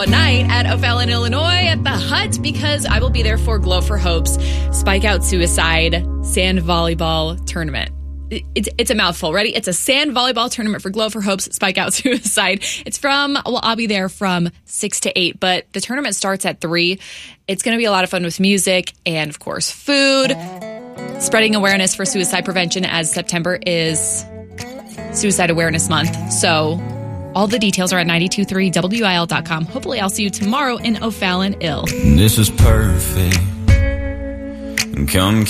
Night at O'Fallon, Illinois at the Hut, because I will be there for Glow for Hope's Spike Out Suicide Sand Volleyball Tournament. It's a mouthful. Ready? It's a sand volleyball tournament for Glow for Hope's Spike Out Suicide. I'll be there from 6 to 8, but the tournament starts at 3. It's going to be a lot of fun with music and, of course, food. Spreading awareness for suicide prevention, as September is Suicide Awareness Month. So all the details are at 923wil.com. Hopefully I'll see you tomorrow in O'Fallon, Ill. This is perfect. Come